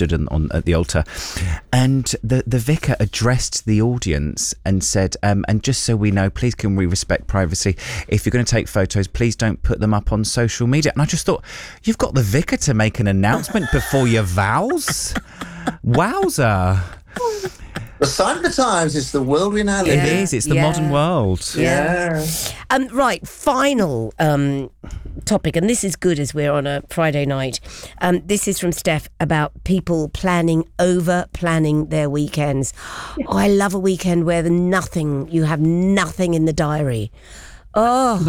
stood at the altar, and the vicar addressed the audience and said, and just so we know, please can we respect privacy? If you're going to take photos, please don't put them up on social media. And I just thought, you've got the vicar to make an announcement before your vows? Wowza. The sign of the times is the world we now live in. It is. It's the modern world. Yeah. Right, final topic, and this is good as we're on a Friday night. This is from Steph about people over-planning their weekends. Oh, I love a weekend where you have nothing in the diary. Oh,